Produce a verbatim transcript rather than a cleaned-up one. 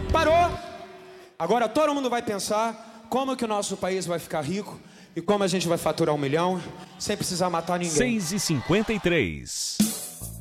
Parou! Agora todo mundo vai pensar como que o nosso país vai ficar rico e como a gente vai faturar um milhão sem precisar matar ninguém. seis e cinquenta e três.